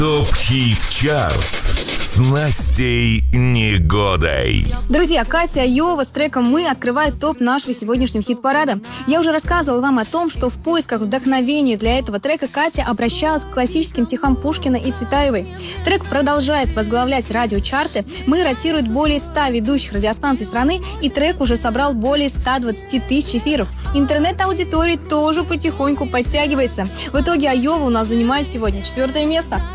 Топ-хит-чарт с Настей Негодой. Друзья, Катя Айова с треком «Мы» открывает топ нашего сегодняшнего хит-парада. Я уже рассказывала вам о том, что в поисках вдохновения для этого трека Катя обращалась к классическим стихам Пушкина и Цветаевой. Трек продолжает возглавлять радиочарты. «Мы» ротирует более 100 ведущих радиостанций страны, и трек уже собрал более 120 тысяч эфиров. Интернет-аудитория тоже потихоньку подтягивается. В итоге Айова у нас занимает сегодня 4-е место.